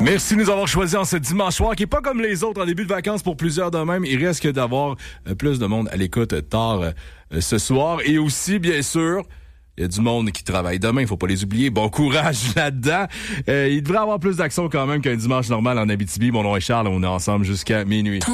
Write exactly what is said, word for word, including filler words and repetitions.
Merci de nous avoir choisis en ce dimanche soir qui est pas comme les autres en début de vacances pour plusieurs de même. Il risque d'avoir euh, plus de monde à l'écoute tard euh, ce soir. Et aussi, bien sûr, il y a du monde qui travaille demain, il faut pas les oublier. Bon courage là-dedans. Euh, il devrait y avoir plus d'action quand même qu'un dimanche normal en Abitibi. Mon nom est Charles, on est ensemble jusqu'à minuit.